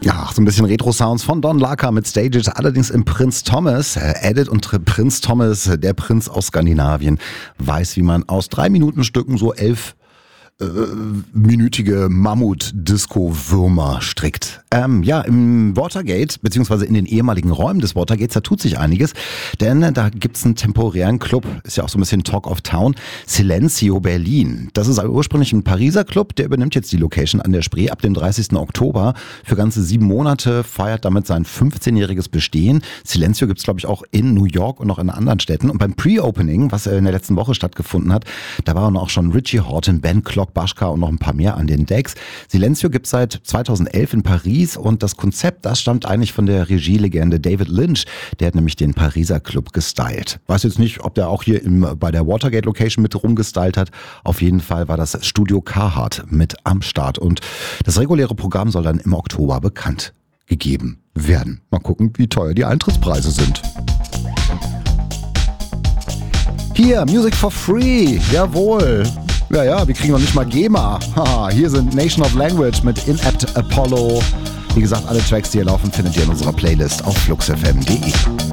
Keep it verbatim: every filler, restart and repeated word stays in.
Ja, so ein bisschen Retro-Sounds von Don Laka mit Stages, allerdings im Prinz Thomas. Edit und Prinz Thomas, der Prinz aus Skandinavien, weiß, wie man aus drei Minuten Stücken so elf Äh, minütige Mammut-Disco-Würmer strickt. Ähm, ja, im Watergate, beziehungsweise in den ehemaligen Räumen des Watergates, da tut sich einiges, denn da gibt's einen temporären Club, ist ja auch so ein bisschen Talk of Town, Silencio Berlin. Das ist ursprünglich ein Pariser Club, der übernimmt jetzt die Location an der Spree ab dem dreißigsten Oktober. Für ganze sieben Monate feiert damit sein fünfzehnjähriges Bestehen. Silencio gibt's, glaube ich, auch in New York und noch in anderen Städten. Und beim Pre-Opening, was in der letzten Woche stattgefunden hat, da waren auch schon Richie Horton, Ben Klock, Baschka und noch ein paar mehr an den Decks. Silencio gibt es seit zweitausendelf in Paris und das Konzept, das stammt eigentlich von der Regielegende David Lynch. Der hat nämlich den Pariser Club gestylt. Weiß jetzt nicht, ob der auch hier im, bei der Watergate Location mit rumgestylt hat. Auf jeden Fall war das Studio Carhartt mit am Start und das reguläre Programm soll dann im Oktober bekannt gegeben werden. Mal gucken, wie teuer die Eintrittspreise sind. Hier, Music for Free, jawohl. Ja, ja, wir kriegen noch nicht mal GEMA. Haha, hier sind Nation of Language mit Inept Apollo. Wie gesagt, alle Tracks, die hier laufen, findet ihr in unserer Playlist auf flux f m punkt d e.